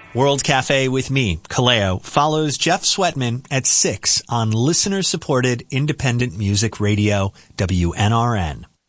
World Cafe with me, Kaleo, follows Jeff Sweatman at 6 on listener-supported independent music radio, WNRN.